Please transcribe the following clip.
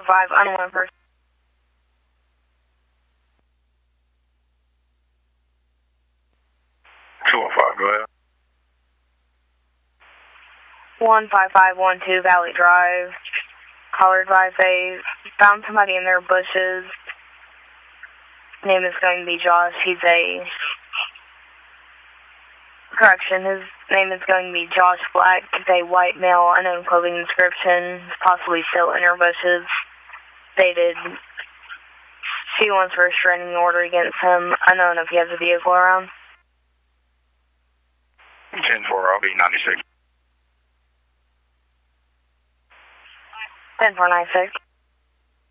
5, unknown person. 215, go ahead. 15512 Valley Drive. Caller advised they found somebody in their bushes. Name is going to be Josh. He's a... Correction, his name is going to be Josh Black. He's a white male, unknown clothing description, possibly still in her bushes. Stated she wants for a restraining order against him. Unknown if he has a vehicle around. 10-4, I'll be 96. 10-4-96.